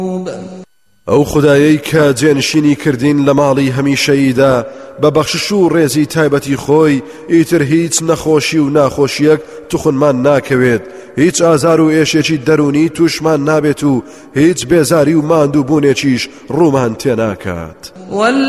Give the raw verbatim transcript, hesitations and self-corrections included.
ئەو خودایەی کە جێنشینی کردین لە ماڵی هەمیشەییدا بە بەخشش و ڕێزی تایبەتی خۆی ئیتر هیچ نەخۆشی و ناخۆشیەک توخنمان ناکەوێت، هیچ ئازار و ئێشێکی دەرونی توشمان نابێت و هیچ بێزاری و ماندوو بوونێکیش ڕوومان تێناکات.